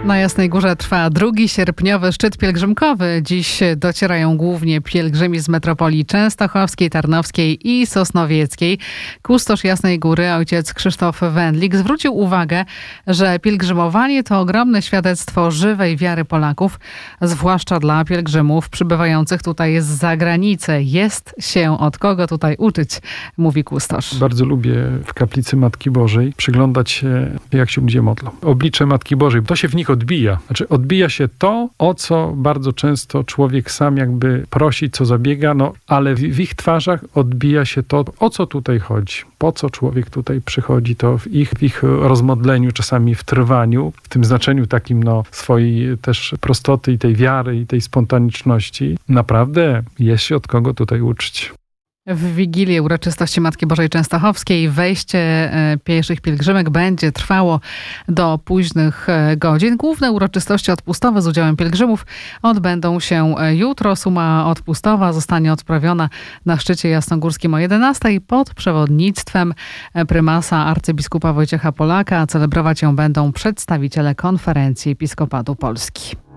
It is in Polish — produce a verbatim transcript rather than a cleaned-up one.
Na Jasnej Górze trwa drugi sierpniowy szczyt pielgrzymkowy. Dziś docierają głównie pielgrzymi z metropolii częstochowskiej, tarnowskiej i sosnowieckiej. Kustosz Jasnej Góry, ojciec Krzysztof Wędlik, zwrócił uwagę, że pielgrzymowanie to ogromne świadectwo żywej wiary Polaków, zwłaszcza dla pielgrzymów przybywających tutaj z zagranicy. Jest się od kogo tutaj uczyć, mówi kustosz. Bardzo lubię w kaplicy Matki Bożej przyglądać się, jak się ludzie modlą. Oblicze Matki Bożej, to się w nich odbija. Znaczy odbija się to, o co bardzo często człowiek sam jakby prosi, co zabiega, no ale w, w ich twarzach odbija się to, o co tutaj chodzi. Po co człowiek tutaj przychodzi, to w ich, w ich rozmodleniu, czasami w trwaniu, w tym znaczeniu takim no swojej też prostoty i tej wiary i tej spontaniczności. Naprawdę jest się od kogo tutaj uczyć. W Wigilię uroczystości Matki Bożej Częstochowskiej wejście pieszych pielgrzymek będzie trwało do późnych godzin. Główne uroczystości odpustowe z udziałem pielgrzymów odbędą się jutro. Suma odpustowa zostanie odprawiona na szczycie jasnogórskim o jedenastej pod przewodnictwem prymasa arcybiskupa Wojciecha Polaka. Celebrować ją będą przedstawiciele Konferencji Episkopatu Polski.